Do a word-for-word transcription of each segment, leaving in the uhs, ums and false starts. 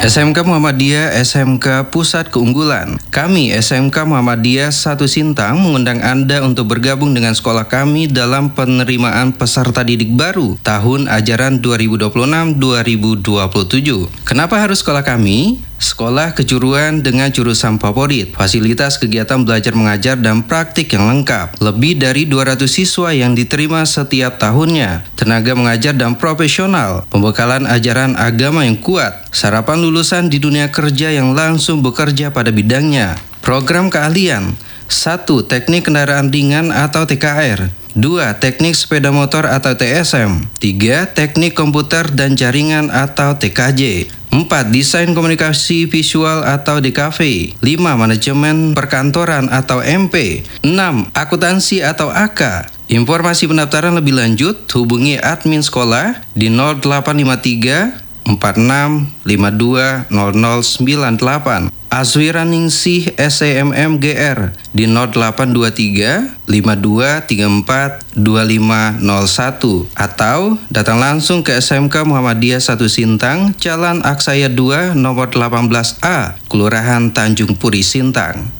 S M K Muhammadiyah S M K Pusat Keunggulan. Kami S M K Muhammadiyah satu Sintang mengundang Anda untuk bergabung dengan sekolah kami dalam penerimaan peserta didik baru tahun ajaran dua ribu dua puluh enam dua ribu dua puluh tujuh. Kenapa harus sekolah kami? Sekolah kejuruan dengan jurusan favorit, fasilitas kegiatan belajar mengajar dan praktik yang lengkap, lebih dari dua ratus siswa yang diterima setiap tahunnya, tenaga mengajar dan profesional, pembekalan ajaran agama yang kuat, sarapan lulusan di dunia kerja yang langsung bekerja pada bidangnya, program keahlian, satu. Teknik kendaraan ringan atau T K R, dua. Teknik sepeda motor atau T S M, tiga. Teknik komputer dan jaringan atau T K J, empat. Desain komunikasi visual atau D K V, lima. Manajemen perkantoran atau M P, enam. Akuntansi atau A K. Informasi pendaftaran lebih lanjut hubungi admin sekolah di nol delapan lima tiga empat enam lima dua nol nol sembilan delapan. Azwiraningsih S E M M G R di nol delapan dua tiga lima dua tiga empat dua lima nol satu atau datang langsung ke S M K Muhammadiyah satu Sintang, Jalan Aksaya dua nomor delapan belas A, Kelurahan Tanjung Puri, Sintang.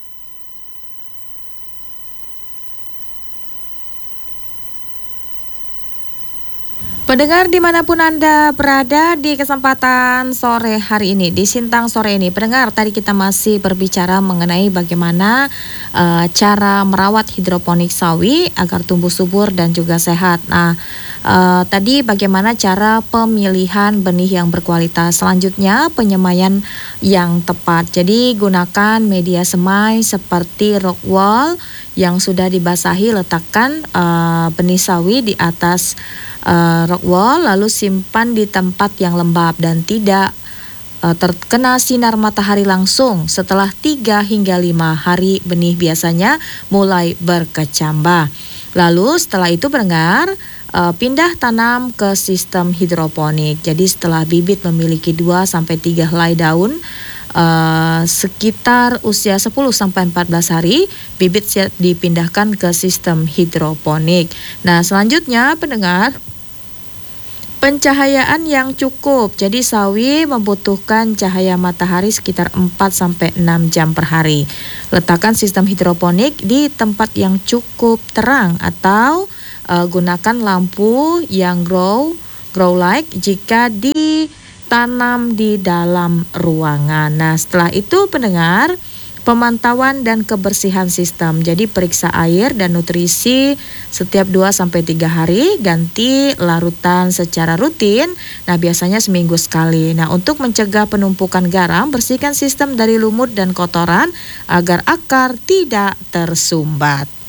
Pendengar dimanapun Anda berada di kesempatan sore hari ini, di Sintang sore ini. Pendengar, tadi kita masih berbicara mengenai bagaimana uh, cara merawat hidroponik sawi agar tumbuh subur dan juga sehat. Nah, uh, tadi bagaimana cara pemilihan benih yang berkualitas. Selanjutnya, penyemaian yang tepat. Jadi, gunakan media semai seperti rock wool yang sudah dibasahi, letakkan uh, benih sawi di atas Uh, rock wool, lalu simpan di tempat yang lembab dan tidak uh, terkena sinar matahari langsung. Setelah tiga hingga lima hari benih biasanya mulai berkecambah. Lalu setelah itu pendengar, uh, pindah tanam ke sistem hidroponik. Jadi setelah bibit memiliki dua sampai tiga helai daun, Uh, sekitar usia sepuluh sampai empat belas hari, bibit siap dipindahkan ke sistem hidroponik. Nah, selanjutnya pendengar, pencahayaan yang cukup. Jadi sawi membutuhkan cahaya matahari sekitar empat sampai enam jam per hari. Letakkan sistem hidroponik di tempat yang cukup terang atau uh, gunakan lampu yang grow grow light jika di tanam di dalam ruangan. Nah, setelah itu pendengar, pemantauan dan kebersihan sistem. Jadi periksa air dan nutrisi setiap dua sampai tiga hari, ganti larutan secara rutin. Nah, biasanya seminggu sekali. Nah, untuk mencegah penumpukan garam, bersihkan sistem dari lumut dan kotoran agar akar tidak tersumbat.